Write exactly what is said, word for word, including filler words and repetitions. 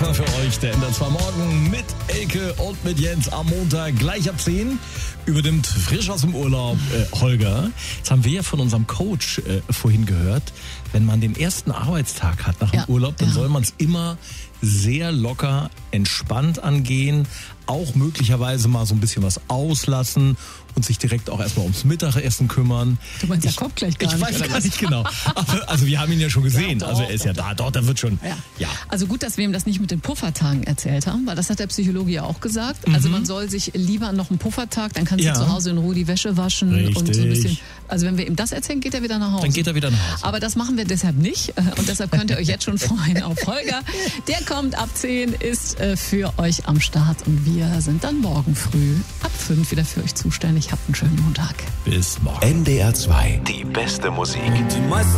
Holger für euch. Der N D R zwei Morgen mit Elke und mit Jens am Montag gleich ab zehn. Übernimmt frisch aus dem Urlaub äh, Holger. Jetzt haben wir ja von unserem Coach äh, vorhin gehört, wenn man den ersten Arbeitstag hat nach dem ja, Urlaub, dann ja. soll man es immer sehr locker, entspannt angehen, auch möglicherweise mal so ein bisschen was auslassen und sich direkt auch erstmal ums Mittagessen kümmern. Du meinst, ich, er kommt gleich gar ich nicht. Ich weiß oder gar was? nicht genau. Aber, also wir haben ihn ja schon gesehen. Ja, doch, also er ist ja da. Doch, da wird schon. Ja. ja. Also gut, dass wir ihm das nicht mit den Puffertagen erzählt haben, weil das hat der Psychologe ja auch gesagt. Mhm. Also man soll sich lieber noch einen Puffertag, dann kannst Ja. du zu Hause in Ruhe die Wäsche waschen. Richtig. Und so ein bisschen. Also wenn wir ihm das erzählen, geht er wieder nach Hause. Dann geht er wieder nach Hause. Aber das machen wir deshalb nicht. Und deshalb könnt ihr euch jetzt schon freuen auf Holger. Der kommt ab zehn, ist für euch am Start. Und wir sind dann morgen früh ab fünf wieder für euch zuständig. Habt einen schönen Montag. Bis morgen. N D R zwei. Die beste Musik. Die meisten